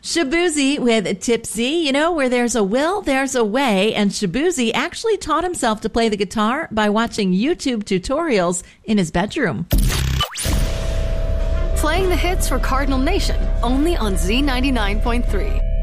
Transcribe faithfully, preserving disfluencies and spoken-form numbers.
Shaboozey with Tipsy. You know, where there's a will, there's a way. And Shaboozey actually taught himself to play the guitar by watching YouTube tutorials in his bedroom. Playing the hits for Cardinal Nation, only on Z ninety-nine point three.